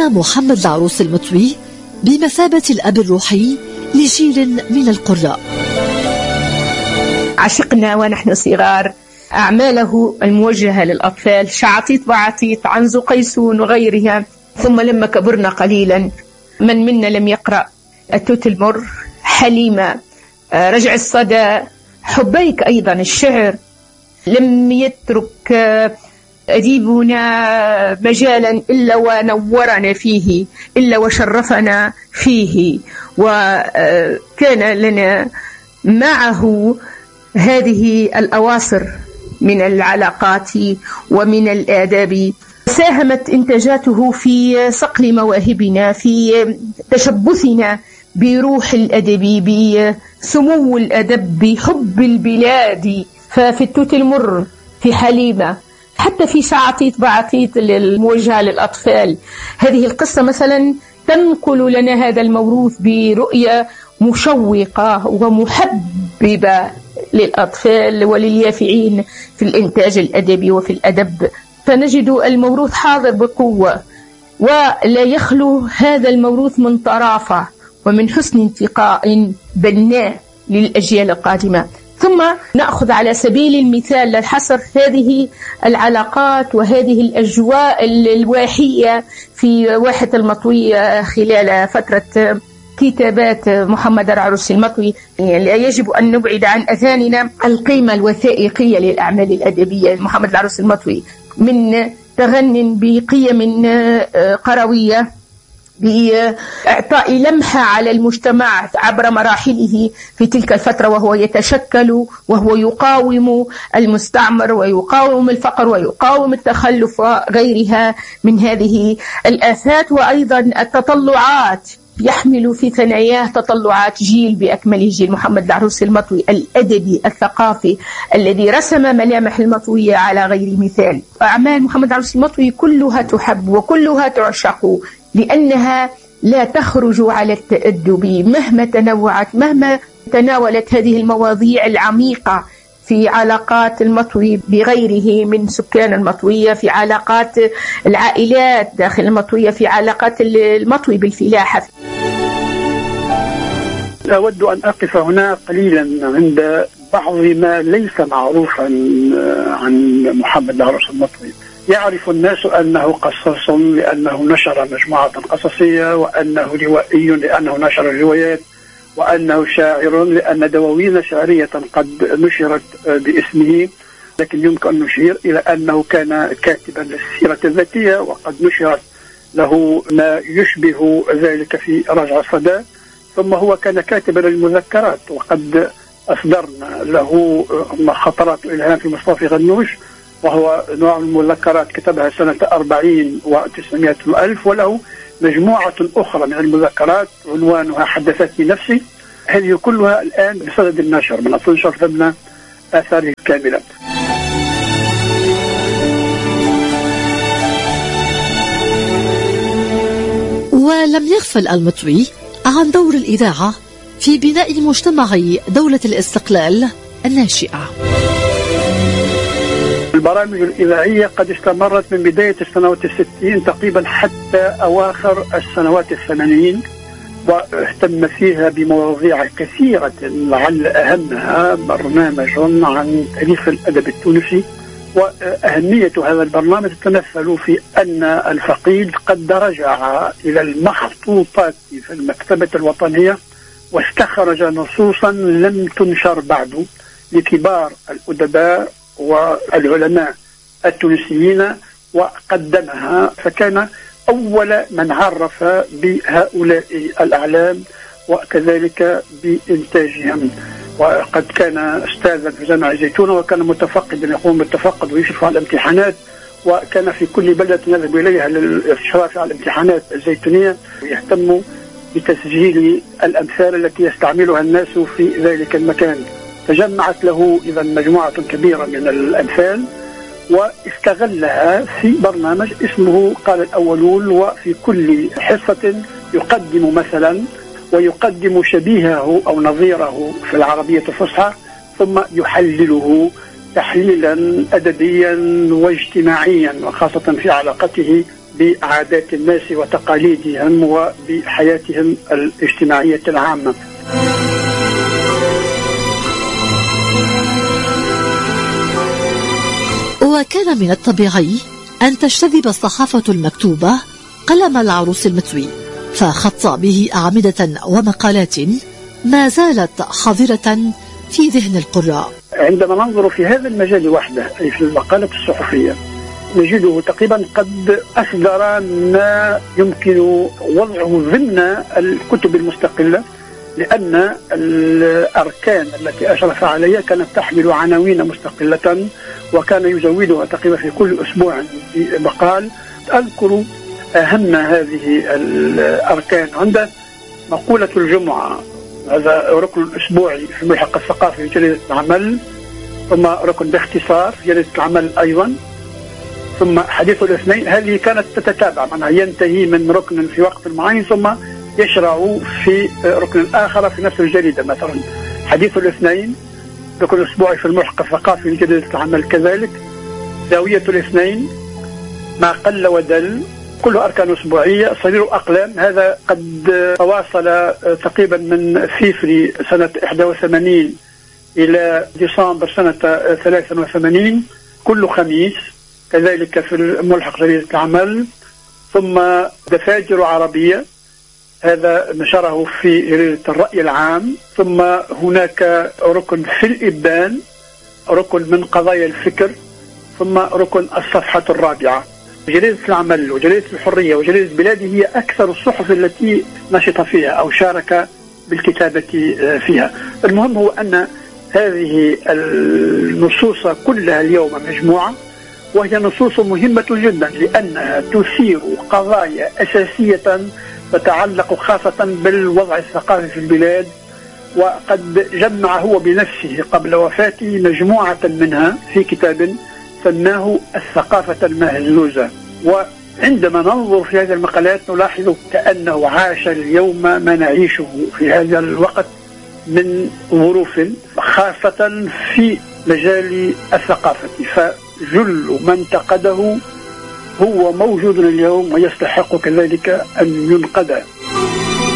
كان محمد العروس المطوي بمثابة الأب الروحي لجيل من القراء. عشقنا ونحن صغار أعماله الموجهة للأطفال، شعطيط بعطيط، عنز قيسون وغيرها. ثم لما كبرنا قليلا من منا لم يقرأ التوت المر، حليمة، رجع الصدى، حبيك أيضا الشعر. لم يترك أديبنا مجالا إلا ونورنا فيه، إلا وشرفنا فيه، وكان لنا معه هذه الأواصر من العلاقات ومن الآداب. ساهمت إنتاجاته في صقل مواهبنا، في تشبثنا بروح الأدب، بسمو الأدب، بحب البلاد. ففي التوت المر، في حليمة، حتى في شعطيط بعطيط الموجهة للأطفال، هذه القصة مثلا تنقل لنا هذا الموروث برؤية مشوقة ومحببة للأطفال ولليافعين في الإنتاج الأدبي وفي الأدب. فنجد الموروث حاضر بقوة، ولا يخلو هذا الموروث من طرافة ومن حسن انتقاء بناء للأجيال القادمة. ثم نأخذ على سبيل المثال للحصر هذه العلاقات وهذه الأجواء الواحية في واحة المطوية خلال فترة كتابات محمد العروس المطوي. لا يجب أن نبعد عن أذهاننا القيمة الوثائقية للأعمال الأدبية. محمد العروس المطوي من تغن بقيم قروية، بإعطاء لمحة على المجتمع عبر مراحله في تلك الفترة، وهو يتشكل وهو يقاوم المستعمر ويقاوم الفقر ويقاوم التخلف وغيرها من هذه الآفات. وأيضا التطلعات، يحمل في ثناياه تطلعات جيل بأكمله، جيل محمد العروس المطوي الأدبي الثقافي الذي رسم ملامح المطوية على غير مثال. أعمال محمد العروس المطوي كلها تحب وكلها تعشق، لأنها لا تخرج على التأدب مهما تنوعت، مهما تناولت هذه المواضيع العميقة في علاقات المطوي بغيره من سكان المطوية، في علاقات العائلات داخل المطوية، في علاقات المطوي بالفلاحة. أود أن أقف هنا قليلا عند بعض ما ليس معروفا عن محمد العروس المطوي. يعرف الناس أنه قصاص لأنه نشر مجموعة قصصية، وأنه روائي لأنه نشر الروايات، وأنه شاعر لأن دواوين شعرية قد نشرت باسمه. لكن يمكن أن نشير إلى أنه كان كاتبا للسيرة الذاتية، وقد نشرت له ما يشبه ذلك في رجع الصدى. ثم هو كان كاتبا للمذكرات، وقد أصدرنا له خطرات إلهام في مصطفى غنوش، وهو نوع من المذكرات كتبها سنة 40 و900 وألف، وله مجموعة أخرى من المذكرات عنوانها حدثتني نفسي. هذه كلها الآن بصدد النشر، من تنشر ضمن آثاره الكاملة. ولم يغفل المطوي عن دور الإذاعة في بناء مجتمع دولة الاستقلال الناشئة. البرامج الإذاعية قد استمرت من بداية السنوات 60 تقريبا حتى أواخر السنوات 80، واهتم فيها بمواضيع كثيرة، لعل أهمها برنامج عن تاريخ الأدب التونسي. وأهمية هذا البرنامج تتمثل في أن الفقيد قد رجع إلى المخطوطات في المكتبة الوطنية واستخرج نصوصا لم تنشر بعد لكبار الأدباء والعلماء التونسيين، وقدمها، فكان أول من عرف بهؤلاء الأعلام وكذلك بإنتاجهم. وقد كان أستاذا في جامعة الزيتونة، وكان متفقدا يقوم بالتفقد ويشرف على الامتحانات، وكان في كل بلدة يذهب إليها للإشراف على الامتحانات الزيتونية، ويهتم بتسجيل الأمثال التي يستعملها الناس في ذلك المكان. تجمعت له إذا مجموعة كبيرة من الأمثال، واستغلها في برنامج اسمه قال الأولون، وفي كل حصة يقدم مثلا ويقدم شبيهه أو نظيره في العربية الفصحى، ثم يحلله تحليلا أدبيا واجتماعيا، وخاصة في علاقته بعادات الناس وتقاليدهم وبحياتهم الاجتماعية العامة. وكان من الطبيعي أن تجتذب الصحافة المكتوبة قلم العروس المتوي، فخط به أعمدة ومقالات ما زالت حاضرة في ذهن القراء. عندما ننظر في هذا المجال وحده، أي في المقالة الصحفية، نجده تقريبا قد أصدر ما يمكن وضعه ضمن الكتب المستقلة، لأن الأركان التي أشرف عليها كانت تحمل عناوين مستقلة، وكان يزودها تقريبا في كل أسبوع بمقال. أذكر أهم هذه الأركان عند مقولة الجمعة، هذا ركن أسبوعي في الملحق الثقافي في جريدة العمل، ثم ركن باختصار في جريدة العمل أيضا، ثم حديث الاثنين. هذه كانت تتتابع، معناها ينتهي من ركن في وقت معين ثم يشرع في ركن آخر في نفس الجريدة. مثلا حديث الاثنين ركن أسبوعي في الملحق الثقافي في جريدة العمل، كذلك زاوية الاثنين، ما قل ودل، كله أركان أسبوعية، صغير أقلام. هذا قد تواصل تقريبا من فيفري سنة 81 إلى ديسمبر سنة 83 كل خميس، كذلك في الملحق جريدة العمل. ثم دفاجر عربية، هذا نشره في جريدة الرأي العام. ثم هناك ركن في الإبان، ركن من قضايا الفكر، ثم ركن الصفحة الرابعة. جريدة العمل وجريدة الحرية وجريدة بلادي هي أكثر الصحف التي نشط فيها أو شارك بالكتابة فيها. المهم هو أن هذه النصوص كلها اليوم مجموعة، وهي نصوص مهمة جدا لأنها تثير قضايا أساسية تتعلق خاصة بالوضع الثقافي في البلاد. وقد جمع هو بنفسه قبل وفاته مجموعة منها في كتاب سماه الثقافة المهزوزة. وعندما ننظر في هذه المقالات نلاحظ كأنه عاش اليوم ما نعيشه في هذا الوقت من ظروف، خاصة في مجال الثقافة. فجل من انتقده هو موجود اليوم ويستحق كذلك أن ينقد.